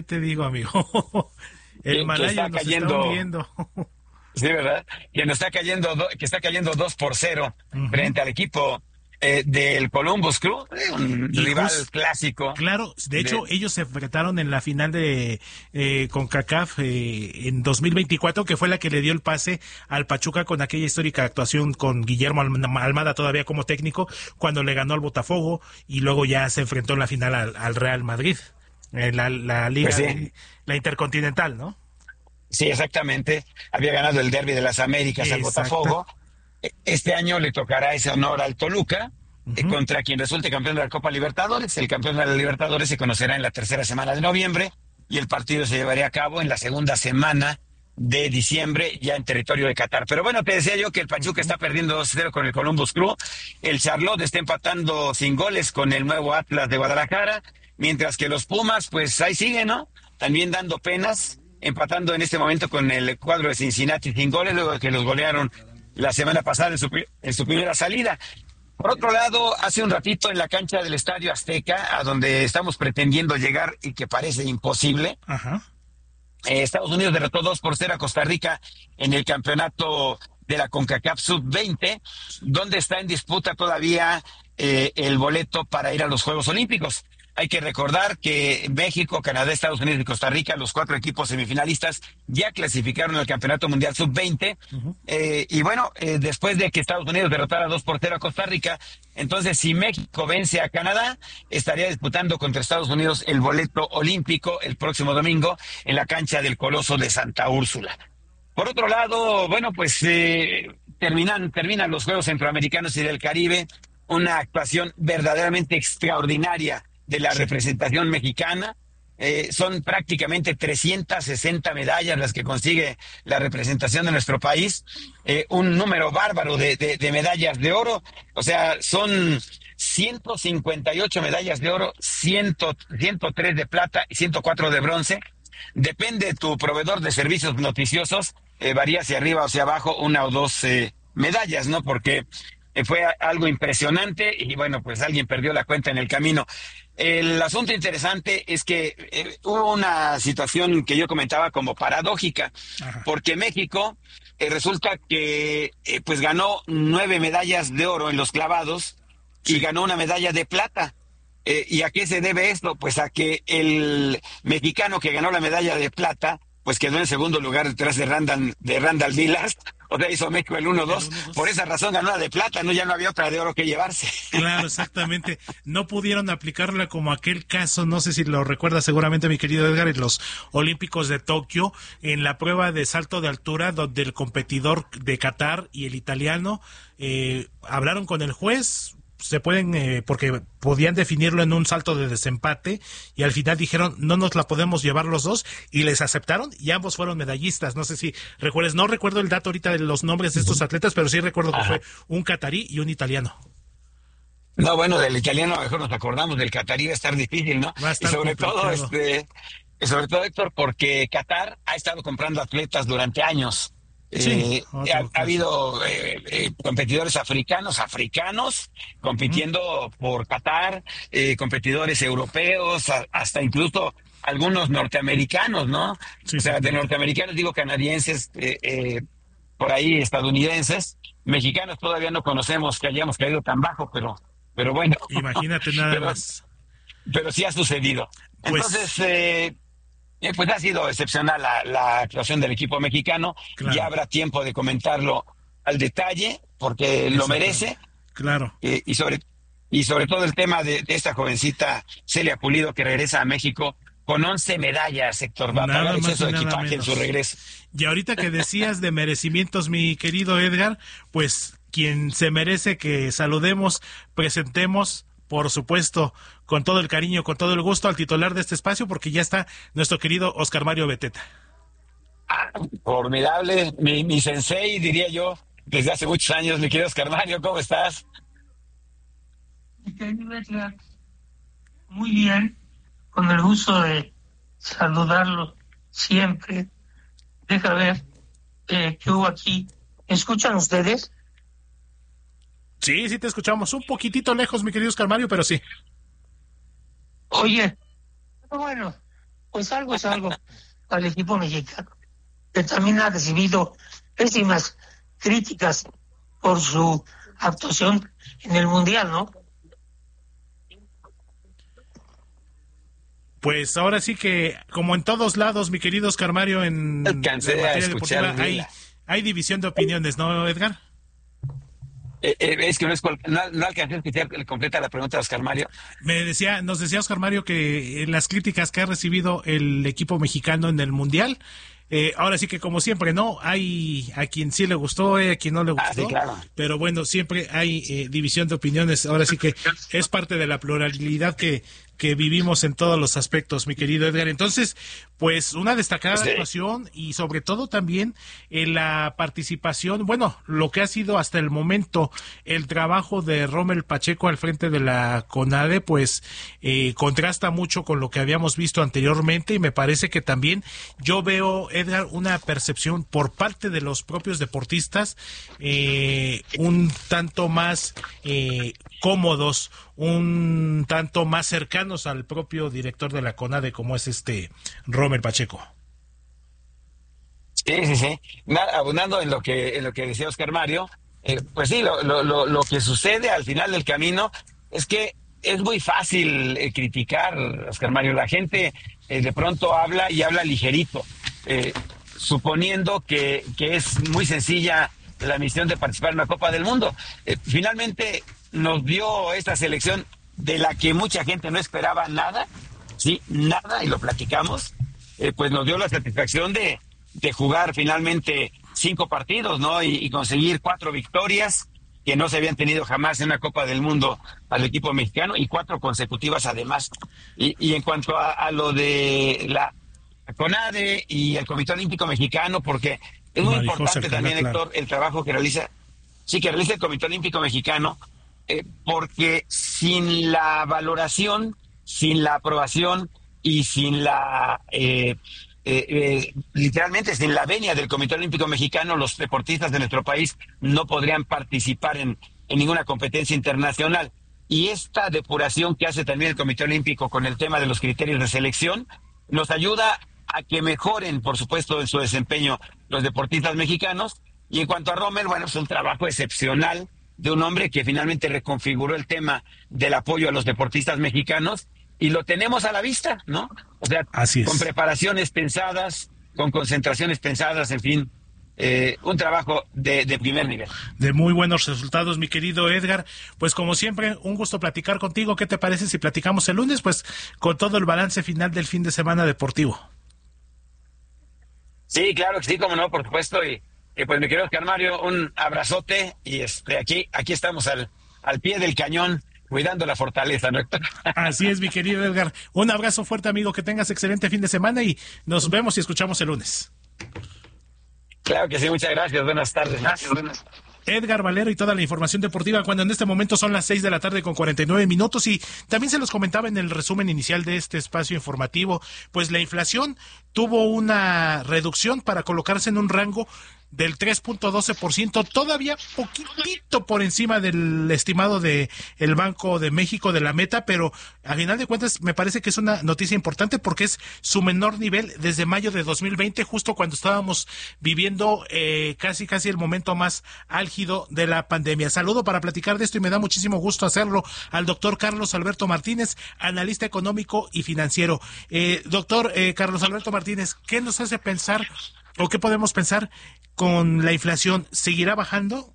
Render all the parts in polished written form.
Te digo, amigo, el que Himalaya está nos está cayendo, hundiendo. sí, ¿verdad? Que nos está cayendo, que está cayendo 2-0 Ujú. frente al equipo del Columbus Crew, un Y rival justo, clásico claro, de hecho, de, ellos se enfrentaron en la final de CONCACAF en 2024, que fue la que le dio el pase al Pachuca con aquella histórica actuación con Guillermo Almada todavía como técnico, cuando le ganó al Botafogo y luego ya se enfrentó en la final al Real Madrid, en la pues liga sí, de la Intercontinental, ¿no? sí, exactamente. Había ganado el Derbi de las Américas al Exacto. Botafogo. Este año le tocará ese honor al Toluca, Ujú. contra quien resulte campeón de la Copa Libertadores. El campeón de la Libertadores se conocerá en la tercera semana de noviembre y el partido se llevaría a cabo en la segunda semana de diciembre, ya en territorio de Qatar. Pero bueno, te decía yo que el Pachuca Ujú. está perdiendo 2-0 con el Columbus Crew. El Charlotte está empatando sin goles con el nuevo Atlas de Guadalajara, mientras que los Pumas, pues ahí siguen, ¿no? También dando penas, empatando en este momento con el cuadro de Cincinnati sin goles, luego de que los golearon la semana pasada en su primera salida. Por otro lado, hace un ratito en la cancha del Estadio Azteca, a donde estamos pretendiendo llegar y que parece imposible, Ajá. Estados Unidos derrotó 2-0 a Costa Rica en el campeonato de la CONCACAF Sub-20, donde está en disputa todavía el boleto para ir a los Juegos Olímpicos. Hay que recordar que México, Canadá, Estados Unidos y Costa Rica, los cuatro equipos semifinalistas, ya clasificaron al Campeonato Mundial Sub-20. Ujú. Y bueno, después de que Estados Unidos derrotara 2-0 a Costa Rica, entonces si México vence a Canadá, estaría disputando contra Estados Unidos el boleto olímpico el próximo domingo en la cancha del Coloso de Santa Úrsula. Por otro lado, bueno, pues terminan los Juegos Centroamericanos y del Caribe, una actuación verdaderamente extraordinaria de la Sí. representación mexicana. Son prácticamente 360 medallas las que consigue la representación de nuestro país, un número bárbaro de medallas de oro, o sea, son 158 medallas de oro, 103 de plata y 104 de bronce. Depende de tu proveedor de servicios noticiosos, varía hacia arriba o hacia abajo una o dos medallas, ¿no? Porque fue algo impresionante y bueno, pues alguien perdió la cuenta en el camino. El asunto interesante es que hubo una situación que yo comentaba como paradójica, Ajá. porque México resulta que pues ganó 9 medallas de oro en los clavados y Sí. ganó una medalla de plata. ¿Y a qué se debe esto? Pues a que el mexicano que ganó la medalla de plata, pues quedó en segundo lugar detrás de Randall Vilas, o sea, hizo México el uno El dos. uno Por dos. esa razón ganó la de plata, no, ya no había otra de oro que llevarse. Claro, exactamente. No pudieron aplicarla como aquel caso, no sé si lo recuerda seguramente mi querido Edgar, en los Olímpicos de Tokio, en la prueba de salto de altura, donde el competidor de Qatar y el italiano hablaron con el juez, se pueden, porque podían definirlo en un salto de desempate, y al final dijeron, no nos la podemos llevar los dos, y les aceptaron, y ambos fueron medallistas. No sé si recuerdes, no recuerdo el dato ahorita de los nombres de estos atletas, pero sí recuerdo que fue Ajá. un catarí y un italiano. No, bueno, del italiano a lo mejor nos acordamos, del catarí va a estar difícil, ¿no? Va a Y estar complicado. sobre todo, Héctor, porque Qatar ha estado comprando atletas durante años. Sí, Ha, otro ha caso. habido competidores africanos Ujú. compitiendo por Qatar, competidores europeos, hasta incluso algunos norteamericanos, ¿no? Sí, O sea, de exactamente. norteamericanos digo canadienses, por ahí estadounidenses, mexicanos todavía no conocemos que hayamos caído tan bajo, pero bueno, Imagínate nada pero, más. pero sí ha sucedido. Entonces, Pues, pues ha sido excepcional la actuación del equipo mexicano. Ya claro, habrá tiempo de comentarlo al detalle, porque lo exactamente. merece, Claro, eh, y sobre, y sobre todo el tema de esta jovencita Celia Pulido que regresa a México con 11 medallas, Héctor. Va a pagar nada más y exceso de nada equipaje en su menos. regreso. Y ahorita que decías de merecimientos, mi querido Edgar, pues quien se merece que saludemos, presentemos, por supuesto, con todo el cariño, con todo el gusto al titular de este espacio, porque ya está nuestro querido Oscar Mario Beteta. Ah, formidable, mi sensei, diría yo, desde hace muchos años, mi querido Oscar Mario, ¿cómo estás? Mi querido Edgar, muy bien, con el gusto de saludarlo siempre. Deja ver qué hubo aquí. ¿Me escuchan ustedes? Sí, sí te escuchamos un poquitito lejos, mi querido Oscar Mario, pero sí. Oye, bueno, pues algo es algo al equipo mexicano, que también ha recibido pésimas críticas por su actuación en el Mundial, ¿no? Pues ahora sí que, como en todos lados, mi querido Oscar Mario, en la materia deportiva hay división de opiniones, ¿no, Edgar? Es que no alcancé a escuchar completa la pregunta de Oscar Mario. Nos decía Oscar Mario que las críticas que ha recibido el equipo mexicano en el Mundial, ahora sí que como siempre, ¿no? Hay a quien sí le gustó, a quien no le gustó, sí, claro. Pero bueno, siempre hay división de opiniones, ahora sí que es parte de la pluralidad que vivimos en todos los aspectos, mi querido Edgar. Entonces, pues una destacada actuación y sobre todo también la participación, bueno, lo que ha sido hasta el momento el trabajo de Rommel Pacheco al frente de la CONADE, pues contrasta mucho con lo que habíamos visto anteriormente y me parece que también yo veo, Edgar, una percepción por parte de los propios deportistas un tanto más cómodos, un tanto más cercanos al propio director de la CONADE como es Rommel Pacheco. Sí. Abundando en lo que decía Oscar Mario, pues sí, lo que sucede al final del camino es que es muy fácil criticar, Oscar Mario. La gente de pronto habla ligerito, suponiendo que es muy sencilla la misión de participar en una Copa del Mundo. Finalmente nos dio esta selección de la que mucha gente no esperaba nada, y lo platicamos, pues nos dio la satisfacción de jugar finalmente 5 partidos, ¿no? Y conseguir 4 victorias que no se habían tenido jamás en una Copa del Mundo al equipo mexicano y 4 consecutivas además. Y en cuanto a lo de la CONADE y el Comité Olímpico Mexicano, porque es muy importante también, Héctor, el trabajo que realiza el Comité Olímpico Mexicano, porque sin la valoración, sin la aprobación y sin literalmente sin la venia del Comité Olímpico Mexicano, los deportistas de nuestro país no podrían participar en ninguna competencia internacional. Y esta depuración que hace también el Comité Olímpico con el tema de los criterios de selección nos ayuda a que mejoren, por supuesto, en su desempeño los deportistas mexicanos. Y en cuanto a Rommel, bueno, es un trabajo excepcional de un hombre que finalmente reconfiguró el tema del apoyo a los deportistas mexicanos y lo tenemos a la vista, ¿no? O sea, con preparaciones pensadas, con concentraciones pensadas, en fin, un trabajo de primer nivel. De muy buenos resultados, mi querido Edgar. Pues como siempre, un gusto platicar contigo. ¿Qué te parece si platicamos el lunes? Pues con todo el balance final del fin de semana deportivo. Sí, claro que sí, como no, por supuesto, y pues mi querido Oscar Mario, un abrazote y aquí estamos al pie del cañón cuidando la fortaleza, ¿no? Así es, mi querido Edgar. Un abrazo fuerte, amigo, que tengas excelente fin de semana y nos vemos y escuchamos el lunes. Claro que sí, muchas gracias, buenas tardes. Edgar Valero y toda la información deportiva cuando en este momento son las 6:49 p.m. y también se los comentaba en el resumen inicial de este espacio informativo, pues la inflación tuvo una reducción para colocarse en un rango del 3.12%, todavía poquitito por encima del estimado de el Banco de México de la meta, pero a final de cuentas me parece que es una noticia importante porque es su menor nivel desde mayo de 2020, justo cuando estábamos viviendo casi el momento más álgido de la pandemia. Saludo para platicar de esto y me da muchísimo gusto hacerlo al doctor Carlos Alberto Martínez, analista económico y financiero. Doctor Carlos Alberto Martínez, ¿qué nos hace pensar o qué podemos pensar con la inflación? ¿Seguirá bajando?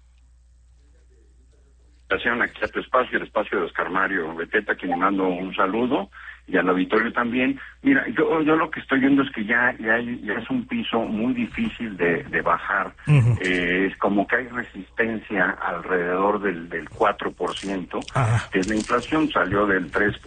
Aquí a tu espacio, el espacio de Oscar Mario Beteta, que le mando un saludo, y al auditorio también. Mira, yo lo que estoy viendo es que ya es un piso muy difícil de bajar. Uh-huh. Es como que hay resistencia alrededor del 4%, que es la inflación, salió del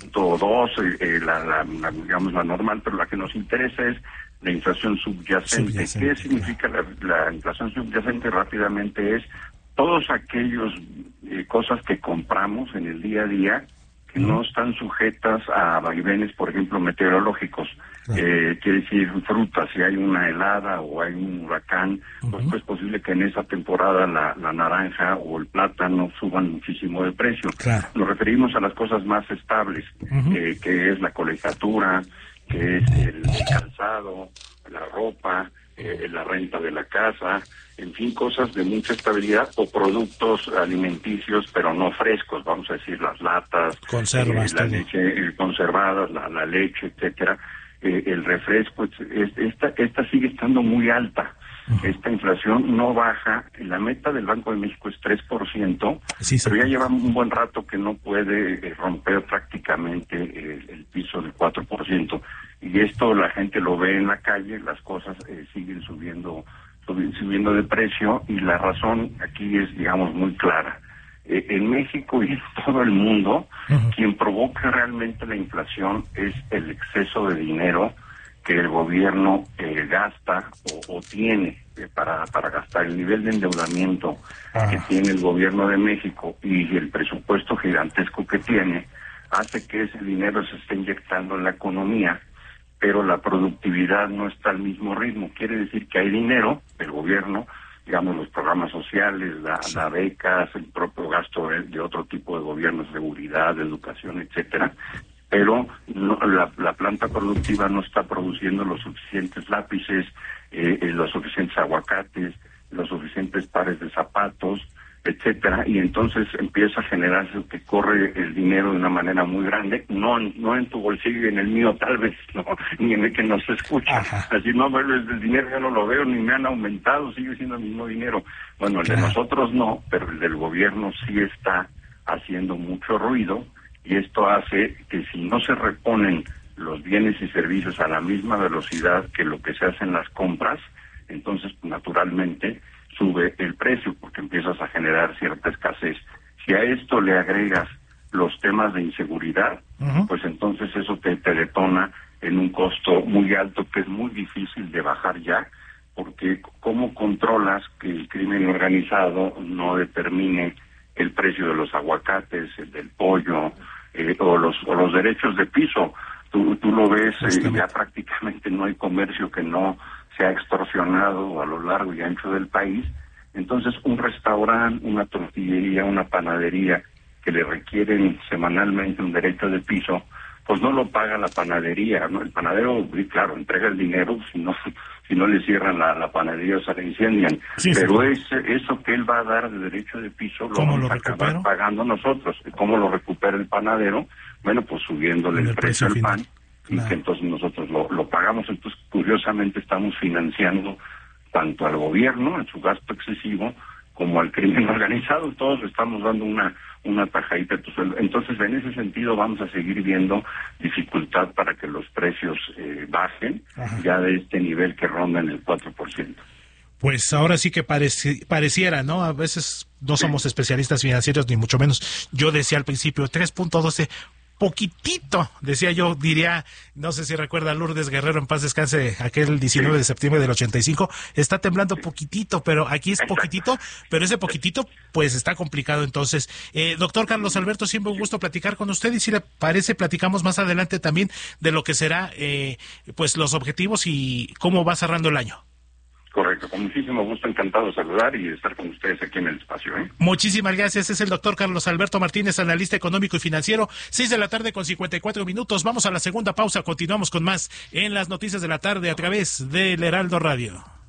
3.2, digamos la normal, pero la que nos interesa es la inflación subyacente. ¿Qué significa la inflación subyacente? Rápidamente es todos aquellos cosas que compramos en el día a día que no están sujetas a vaivenes, por ejemplo, meteorológicos. Quiere decir, frutas, si hay una helada o hay un huracán, pues es posible que en esa temporada la naranja o el plátano suban muchísimo de precio. Nos referimos a las cosas más estables, que es la colegiatura, que es el calzado, la ropa, la renta de la casa, en fin, cosas de mucha estabilidad, o productos alimenticios, pero no frescos, vamos a decir, las latas, conservas, la leche conservada, la leche, etcétera, el refresco, esta sigue estando muy alta. Esta inflación no baja. La meta del Banco de México es 3%, pero ya lleva un buen rato que no puede romper prácticamente el piso del 4%. Y esto la gente lo ve en la calle, las cosas siguen subiendo de precio, y la razón aquí es, digamos, muy clara. En México y en todo el mundo, quien provoca realmente la inflación es el exceso de dinero que el gobierno gasta o tiene para gastar. El nivel de endeudamiento que tiene el gobierno de México y el presupuesto gigantesco que tiene hace que ese dinero se esté inyectando en la economía, pero la productividad no está al mismo ritmo. Quiere decir que hay dinero del gobierno, digamos, los programas sociales, las becas, el propio gasto de otro tipo de gobierno, seguridad, educación, etcétera, pero no, la planta productiva no está produciendo los suficientes lápices, los suficientes aguacates, los suficientes pares de zapatos, etcétera, y entonces empieza a generarse que corre el dinero de una manera muy grande, no en tu bolsillo y en el mío tal vez, no, ni en el que nos escucha. Así, no, el dinero yo no lo veo, ni me han aumentado, sigue siendo el mismo dinero. Bueno, el de nosotros no, pero el del gobierno sí está haciendo mucho ruido, y esto hace que si no se reponen los bienes y servicios a la misma velocidad que lo que se hace en las compras, entonces naturalmente sube el precio, porque empiezas a generar cierta escasez. Si a esto le agregas los temas de inseguridad, pues entonces eso te detona en un costo muy alto que es muy difícil de bajar ya, porque ¿cómo controlas que el crimen organizado no determine el precio de los aguacates, el del pollo, o los derechos de piso? Tú lo ves, ya prácticamente no hay comercio que no se ha extorsionado a lo largo y ancho del país. Entonces, un restaurante, una tortillería, una panadería que le requieren semanalmente un derecho de piso, pues no lo paga la panadería, ¿no? El panadero, claro, entrega el dinero, si no le cierran la panadería o se la incendian. Pero eso que él va a dar de derecho de piso lo vamos a acabar pagando nosotros. ¿Cómo lo recupera el panadero? Bueno, pues subiéndole el precio al pan, y que entonces nosotros lo pagamos. Entonces, curiosamente, estamos financiando tanto al gobierno en su gasto excesivo como al crimen organizado. Todos le estamos dando una tajadita a tu sueldo. Entonces, en ese sentido, vamos a seguir viendo dificultad para que los precios bajen ya de este nivel que ronda en el 4%. Pues ahora sí que pareciera, ¿no? A veces no somos especialistas financieros, ni mucho menos. Yo decía al principio 3.12, poquitito, decía yo, diría, no sé si recuerda Lourdes Guerrero, en paz descanse, aquel 19 de septiembre del 85, está temblando poquitito, pero aquí es poquitito, pero ese poquitito, pues está complicado. Entonces, doctor Carlos Alberto, siempre un gusto platicar con usted, y si le parece, platicamos más adelante también de lo que será, pues los objetivos y cómo va cerrando el año. Correcto, con muchísimo gusto, encantado de saludar y de estar con ustedes aquí en el espacio. Muchísimas gracias, es el doctor Carlos Alberto Martínez, analista económico y financiero, 6:54 p.m. Vamos a la segunda pausa, continuamos con más en las noticias de la tarde a través del Heraldo Radio.